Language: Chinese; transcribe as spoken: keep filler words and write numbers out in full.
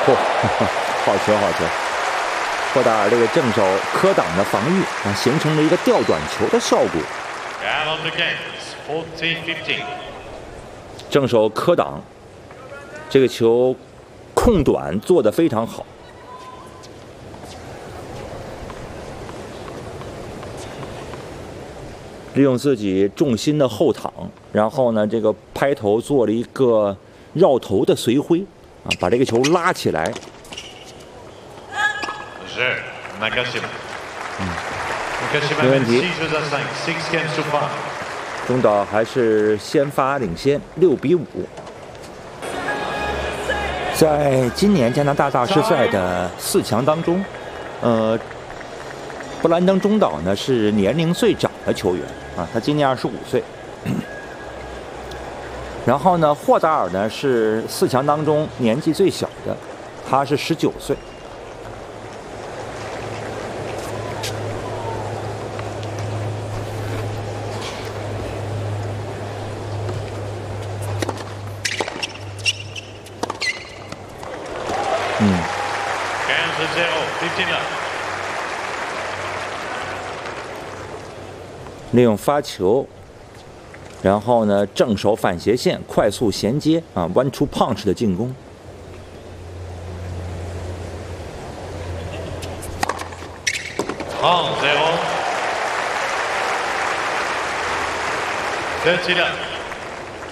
嚯、哦，好球好球！霍达尔这个正手磕挡的防御啊，形成了一个吊短球的效果。正手磕挡，这个球控短做得非常好。利用自己重心的后躺，然后呢，这个拍头做了一个绕头的随挥啊，把这个球拉起来。嗯，没问题。中岛还是先发领先，六比五。在今年加拿大大师赛的四强当中，呃，布兰登中岛呢是年龄最长的球员啊，他今年二十五岁。然后呢，霍达尔呢是四强当中年纪最小的，他是十九岁。嗯。利用发球，然后呢，正手反斜线快速衔接啊 ，one two punch 的进攻。 好，最后，得起了。